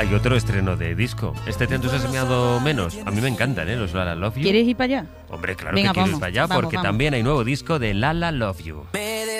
hay otro estreno de disco. ¿Este te ha entusiasmado menos? A mí me encantan, los Lala Love You. ¿Quieres ir para allá? Hombre, claro Venga, que quiero ir vamos, para allá vamos, porque vamos. también hay nuevo disco de Lala Love You.